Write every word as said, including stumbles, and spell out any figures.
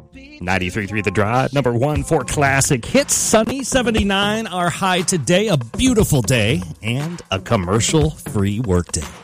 ninety-three point three The Drive, number one for classic hits. Sunny, seventy-nine, our high today. A beautiful day and a commercial-free workday.